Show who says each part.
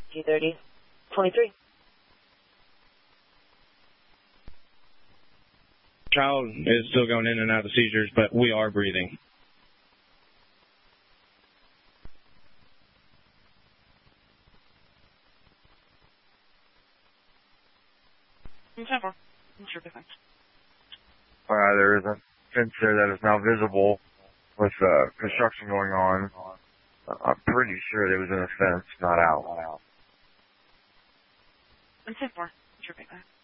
Speaker 1: 230. 23.
Speaker 2: Child is still going in and out of seizures, but we are breathing.
Speaker 3: There is a fence there that is now visible with construction going on. I'm pretty sure there was in a fence, not out.
Speaker 4: I'm 10-4. Sure,